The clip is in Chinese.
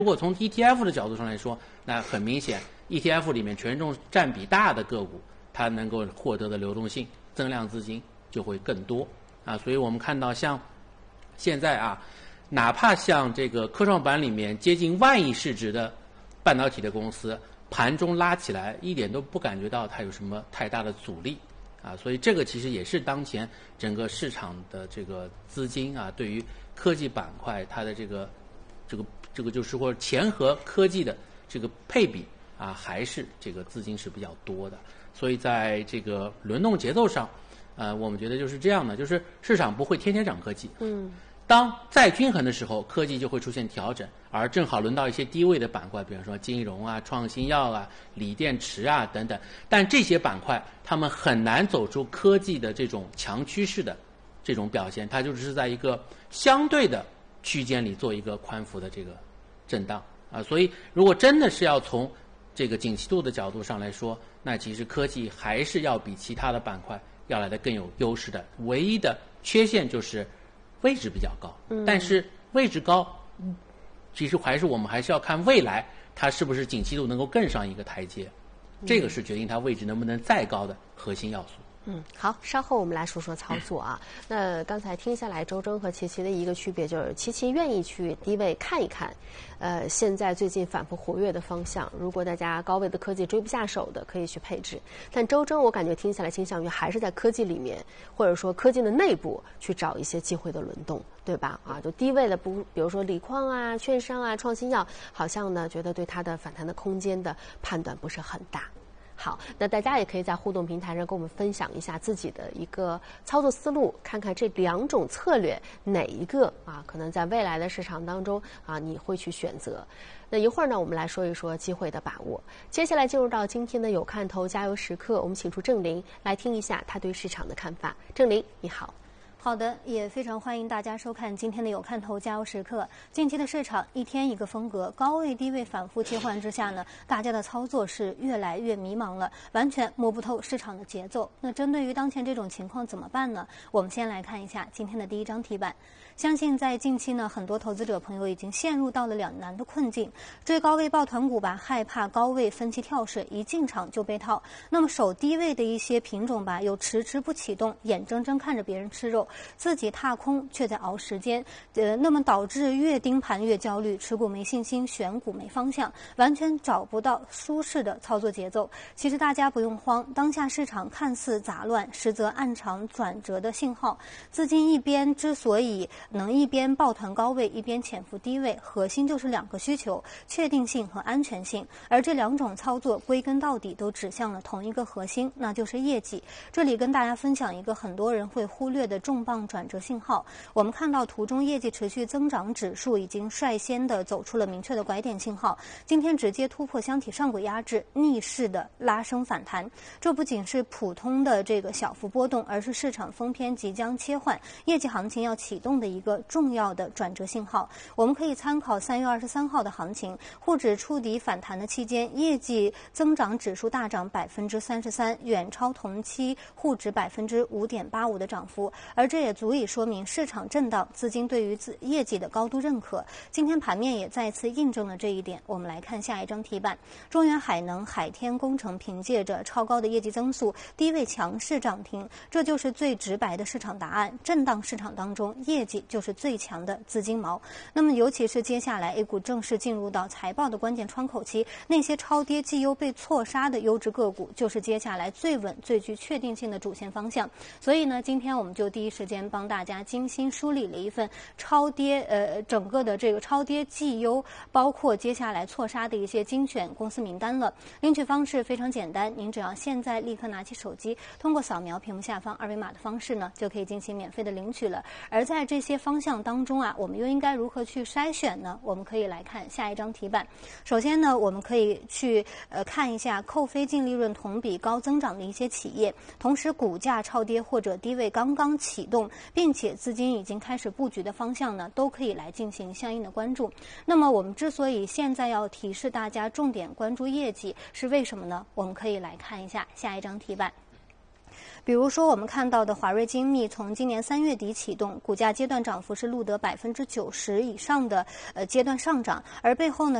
如果从 ETF 的角度上来说，那很明显 ETF 里面权重占比大的个股，它能够获得的流动性、增量资金就会更多啊。所以我们看到像现在啊，哪怕像这个科创板里面接近10000亿市值的半导体的公司，盘中拉起来一点都不感觉到它有什么太大的阻力啊。所以这个其实也是当前整个市场的这个资金啊，对于科技板块它的这个就是说钱和科技的这个配比啊，还是这个资金是比较多的。所以在这个轮动节奏上，我们觉得就是这样的，就是市场不会天天涨科技。当再均衡的时候，科技就会出现调整，而正好轮到一些低位的板块，比如说金融啊、创新药啊、锂电池啊等等。但这些板块它们很难走出科技的这种强趋势的这种表现，它就只是在一个相对的区间里做一个宽幅的这个震荡啊。所以如果真的是要从这个景气度的角度上来说，那其实科技还是要比其他的板块要来的更有优势的。唯一的缺陷就是位置比较高，但是位置高，其实我们还是要看未来它是不是景气度能够更上一个台阶，这个是决定它位置能不能再高的核心要素。 好，稍后我们来说说操作啊。那刚才听下来，周征和琪琪的一个区别就是，琪琪愿意去低位看一看，现在最近反复活跃的方向。如果大家高位的科技追不下手的，可以去配置。但周征我感觉听下来倾向于还是在科技里面，或者说科技的内部去找一些机会的轮动，对吧？啊，就低位的比如说锂矿啊、券商啊、创新药，好像呢觉得对它的反弹的空间的判断不是很大。好，那大家也可以在互动平台上跟我们分享一下自己的一个操作思路，看看这2种策略哪一个啊，可能在未来的市场当中啊，你会去选择。那一会儿呢，我们来说一说机会的把握。接下来进入到今天的有看头加油时刻，我们请出郑林来听一下他对市场的看法。郑林，你好。 好的，也非常欢迎大家收看今天的有看头加油时刻。近期的市场一天一个风格，高位低位反复切换之下呢，大家的操作是越来越迷茫了，完全摸不透市场的节奏。那针对于当前这种情况怎么办呢？我们先来看一下今天的第一张题板。相信在近期呢，很多投资者朋友已经陷入到了两难的困境，追高位抱团股吧，害怕高位分期跳水，一进场就被套；那么守低位的一些品种吧，又迟迟不启动，眼睁睁看着别人吃肉，自己踏空却在熬时间，那么导致越盯盘越焦虑，持股没信心，选股没方向，完全找不到舒适的操作节奏。其实大家不用慌，当下市场看似杂乱，实则暗藏转折的信号。资金一边之所以能一边抱团高位，一边潜伏低位，核心就是2个需求：确定性和安全性。而这2种操作归根到底都指向了同一个核心，那就是业绩。这里跟大家分享一个很多人会忽略的重磅转折信号。我们看到图中业绩持续增长指数已经率先的走出了明确的拐点信号，今天直接突破箱体上轨压制，逆势的拉升反弹。这不仅是普通的这个小幅波动，而是市场风偏即将切换，业绩行情要启动的一个重要的转折信号。我们可以参考3月23号的行情，沪指触底反弹的期间，业绩增长指数大涨33%，远超同期沪指5.85%的涨幅，而这也足以说明市场震荡，资金对于业绩的高度认可。今天盘面也再次印证了这一点。我们来看下一张题板，中原海能、海天工程凭借着超高的业绩增速，低位强势涨停，这就是最直白的市场答案。震荡市场当中，业绩就是最强的资金锚。那么尤其是接下来 A 股正式进入到财报的关键窗口期，那些超跌绩优被错杀的优质个股，就是接下来最稳最具确定性的主线方向。所以呢，今天我们就第一时间帮大家精心梳理了一份整个的这个超跌绩优，包括接下来错杀的一些精选公司名单了。领取方式非常简单，您只要现在立刻拿起手机，通过扫描屏幕下方2维码的方式呢，就可以进行免费的领取了。而在这些方向当中啊，我们又应该如何去筛选呢？我们可以来看下一张题板。首先呢，我们可以去看一下扣非净利润同比高增长的一些企业，同时股价超跌或者低位刚刚启动，并且资金已经开始布局的方向呢，都可以来进行相应的关注。那么我们之所以现在要提示大家重点关注业绩，是为什么呢？我们可以来看一下下一张题板。 比如说，我们看到的华瑞精密从今年3月底启动，股价阶段涨幅是录得90%以上的阶段上涨，而背后呢，